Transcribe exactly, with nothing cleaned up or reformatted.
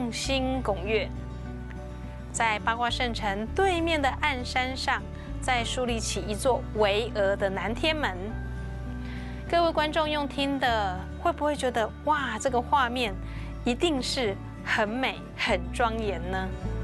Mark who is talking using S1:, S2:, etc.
S1: 众星拱月。在八卦圣城对面的暗山上，再树立起一座巍峨的南天门。各位观众用听的，会不会觉得哇，这个画面一定是很美、很庄严呢？